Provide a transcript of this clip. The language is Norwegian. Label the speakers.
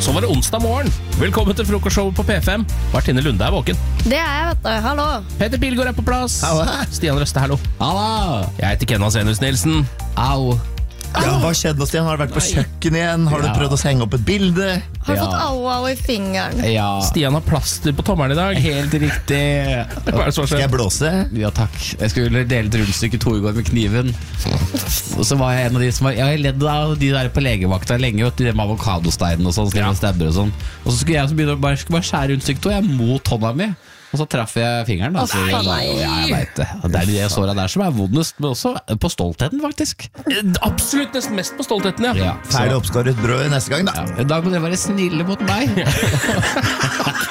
Speaker 1: Så var det onsdag morgen. Velkommen til frokostshowet på P5. Martine Lunde er våken.
Speaker 2: Det er jeg, vet du. Hallo.
Speaker 1: Peter Pilgaard er på plass.
Speaker 3: Hallo.
Speaker 1: Stian Røste, hallo.
Speaker 3: Hallo.
Speaker 1: Jeg heter Ken Vasenius Nilsen.
Speaker 3: Au.
Speaker 4: Ja, hva skjedde, Stian? Har du vært på kjøkken igjen? Har du prøvd å henge opp et bilde?
Speaker 2: Har fått au i fingeren.
Speaker 3: Ja,
Speaker 1: Stian har plaster på tommelen i dag.
Speaker 3: helt riktig.
Speaker 1: Hva er det som
Speaker 4: Skal
Speaker 1: skjer?
Speaker 4: jeg blåse?
Speaker 3: Ja, takk. Jeg skulle dele et rundstykke to i går med kniven. Og så var jeg en av de som var... Jeg har ledd av de der på legevakta lenge, vet du, de med avokadosteinen og sånn, så stabber og sånn. Og så skulle jeg begynne å bare skjære rundstykke to, jeg mot hånda mi. Og så traff jeg fingeren. Da, så,
Speaker 2: faen meg.
Speaker 3: ja, jeg vet det. Og det er de sårene der som er vondest, men også på stoltheten, faktisk.
Speaker 1: Absolutt nesten mest på stoltheten, ja.
Speaker 3: Ja, så,
Speaker 4: Ferdig oppskåret brød neste gang, da.
Speaker 3: ja. I dag må dere være snille mot meg.